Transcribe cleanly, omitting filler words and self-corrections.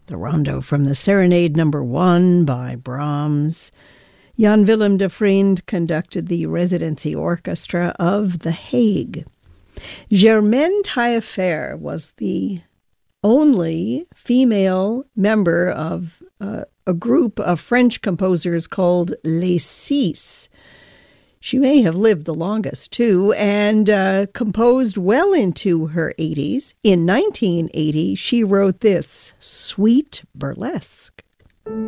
The Rondo from the Serenade No. 1 by Brahms. Jan Willem de Vriend conducted the residency orchestra of The Hague. Germaine Taillefer was the only female member of a group of French composers called Les Six. She may have lived the longest, too, and composed well into her 80s. In 1980, she wrote this, Sweet Burlesque.